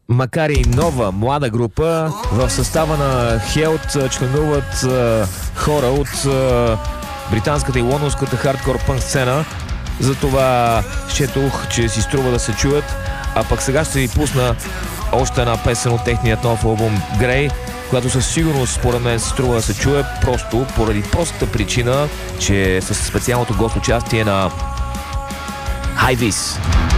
Макар и нова, млада група, в състава на Health членуват хора от британската и лондонската хардкор пънк сцена. Затова счетох, че си струва да се чуят. А пък сега ще ви пусна още една песен от техният нов албум Grey, която със сигурност според мен се струва да се чуе, просто поради простата причина, че с специалното гост участие на High Vis.